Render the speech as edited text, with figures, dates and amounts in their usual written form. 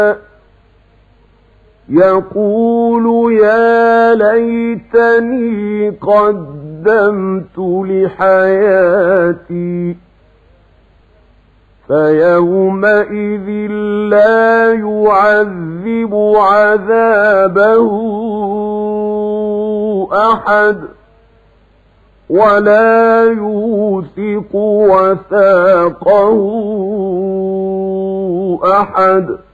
يقول يا ليتني قدمت لحياتي فيومئذ لا يعذب عذابه أحد ولا يوثق وثاقه أحد